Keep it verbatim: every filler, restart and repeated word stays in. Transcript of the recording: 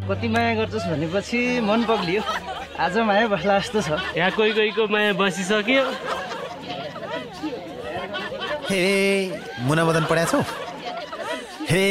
कति माया गर्छस् भनेपछि मन पग्लियो आज माया बस्ला जस्तो छ यहाँ कोही कोहीको माया बसिसक्यो हे मुना मदन पढ्या छौ